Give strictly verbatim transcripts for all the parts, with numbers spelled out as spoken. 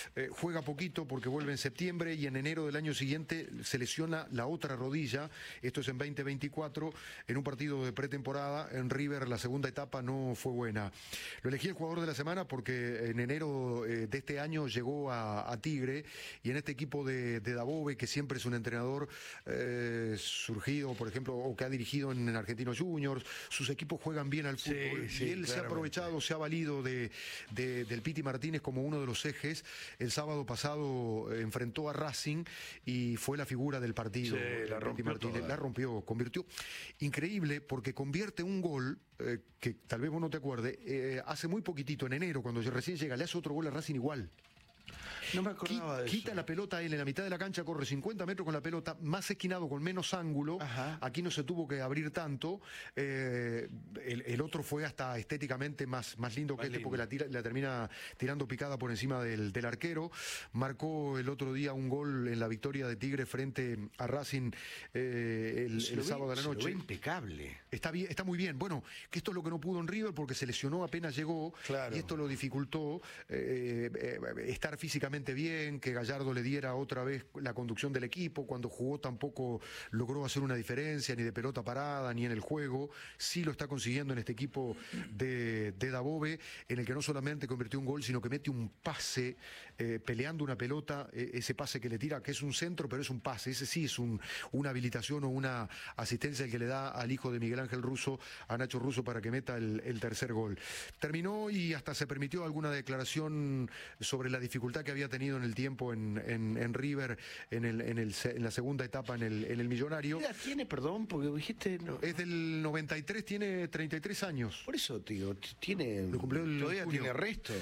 eh, juega poquito porque vuelve en septiembre y en enero del año siguiente se lesiona la otra rodilla. Esto es en veinte veinticuatro, en un partido de pretemporada. En River la segunda etapa no fue buena. Lo elegí el jugador de la semana porque en enero eh, de este año llegó a, a Tigre, y en este equipo de, de Dabove, que siempre es un entrenador eh, surgido, por ejemplo, o que ha dirigido en, en Argentinos Juniors, sus equipos juegan bien al fútbol, sí, sí, y él claramente. se ha aprovechado, se ha valido de, de, del Piti Martínez como uno de los ejes. El sábado pasado eh, enfrentó a Racing y fue la figura del partido. Sí, la Piti rompió Martínez, toda. la rompió, convirtió. Increíble, porque convierte un gol eh, que tal vez vos no te acuerdes, eh, hace muy poquitito, en enero, cuando recién llega, le hace otro gol a Racing igual. No me acordaba de eso. Quita la pelota él en la mitad de la cancha, corre cincuenta metros con la pelota, más esquinado, con menos ángulo. Ajá. Aquí no se tuvo que abrir tanto. Eh, el, el otro fue hasta estéticamente más, más lindo que Más este, lindo. porque la, tira, la termina tirando picada por encima del, del arquero. Marcó el otro día un gol en la victoria de Tigre frente a Racing eh, el, Se el lo ve- sábado de la se lo noche. ve impecable. Está bien, está muy bien. Bueno, que esto es lo que no pudo en River porque se lesionó apenas llegó, Claro. y esto lo dificultó eh, eh, estar físicamente bien, que Gallardo le diera otra vez la conducción del equipo. Cuando jugó tampoco logró hacer una diferencia, ni de pelota parada, ni en el juego. Sí lo está consiguiendo en este equipo de, de Dabove, en el que no solamente convirtió un gol, sino que mete un pase eh, peleando una pelota, eh, ese pase que le tira, que es un centro, pero es un pase. Ese sí es un, una habilitación o una asistencia el que le da al hijo de Miguel Ángel Russo, a Nacho Russo, para que meta el, el tercer gol. Terminó y hasta se permitió alguna declaración sobre la dificultad que había tenido en el tiempo en, en, en River, en, el, en, el, en la segunda etapa en el, en el Millonario. ¿Qué edad tiene, perdón? Porque dijiste... No. Es del noventa y tres, tiene treinta y tres años. Por eso, tío, t- tiene... Lo cumplió el todavía junio. tiene resto.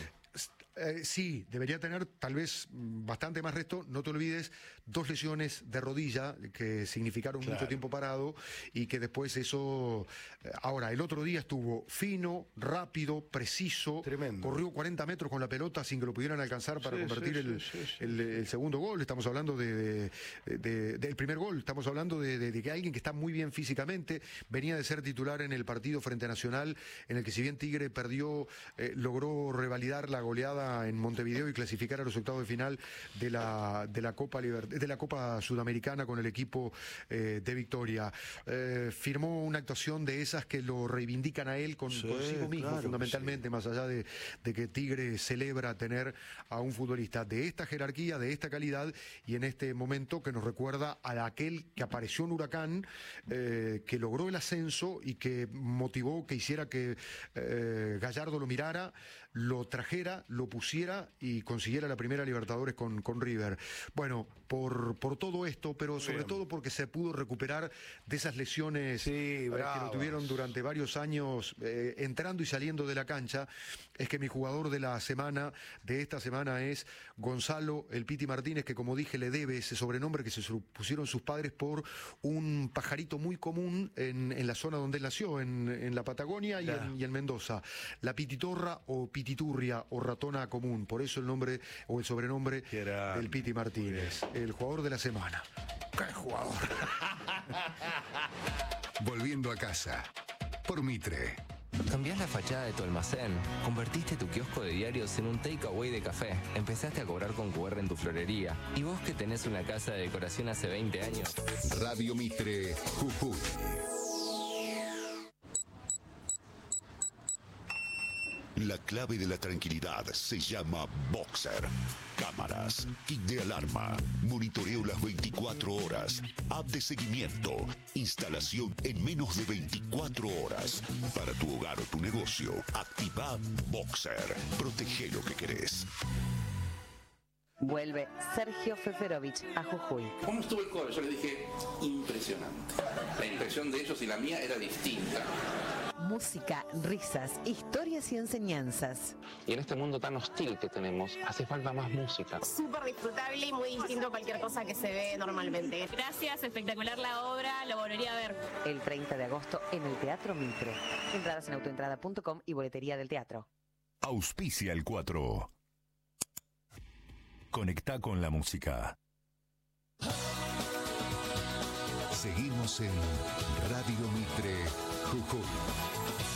Eh, sí, debería tener tal vez mm, bastante más resto. No te olvides, dos lesiones de rodilla que significaron Claro. mucho tiempo parado, y que después eso... eh, Ahora, el otro día estuvo fino, rápido, preciso. Tremendo. Corrió cuarenta metros con la pelota sin que lo pudieran alcanzar para Sí, convertir sí, el, sí, sí, sí. el- el segundo gol. Estamos hablando de, de- de- del primer gol. Estamos hablando de, de- de que alguien que está muy bien físicamente, venía de ser titular en el partido frente a Nacional, en el que si bien Tigre perdió, eh, logró revalidar la goleada en Montevideo y clasificar a los octavos de final de la, de la Copa Liber- de la Copa Sudamericana con el equipo eh, de Victoria. Eh, firmó una actuación de esas que lo reivindican a él con, Sí, consigo mismo, claro que fundamentalmente, más allá de, de que Tigre celebra tener a un futbolista de esta jerarquía, de esta calidad, y en este momento que nos recuerda a aquel que apareció en Huracán, eh, que logró el ascenso y que motivó que hiciera que eh, Gallardo lo mirara, lo trajera, lo pusiera y consiguiera la primera Libertadores con, con River. Bueno, por, por todo esto, pero sobre Bien. todo porque se pudo recuperar de esas lesiones Sí, eh, que lo bravas. tuvieron durante varios años eh, entrando y saliendo de la cancha. Es que mi jugador de la semana, de esta semana, es Gonzalo El Piti Martínez, que como dije le debe ese sobrenombre que se su- pusieron sus padres por un pajarito muy común en, en la zona donde él nació, en, en la Patagonia y, Ya. en, y en Mendoza. La pititorra o pititurria o ratona común, por eso el nombre o el sobrenombre Qué grande. del Piti Martínez, el jugador de la semana. ¡Qué jugador! Volviendo a casa. Por Mitre. Cambiás la fachada de tu almacén, convertiste tu kiosco de diarios en un takeaway de café, empezaste a cobrar con cu erre en tu florería. ¿Y vos que tenés una casa de decoración hace veinte años? Radio Mitre, Jujuy. La clave de la tranquilidad se llama Boxer. Cámaras, kit de alarma, monitoreo las veinticuatro horas, app de seguimiento, instalación en menos de veinticuatro horas. Para tu hogar o tu negocio, activa Boxer. Protege lo que querés. Vuelve Sergio Feferovich a Jujuy. ¿Cómo estuvo el coro? Yo le dije, impresionante. La impresión de ellos y la mía era distinta. Música, risas, historias y enseñanzas. Y en este mundo tan hostil que tenemos, hace falta más música. Súper disfrutable y muy distinto a cualquier cosa que se ve normalmente. Gracias, espectacular la obra, lo volvería a ver. El treinta de agosto en el Teatro Mitre. Entradas en autoentrada punto com y boletería del teatro. Auspicia el cuatro. Conecta con la música. Seguimos en Radio Mitre, Jujuy.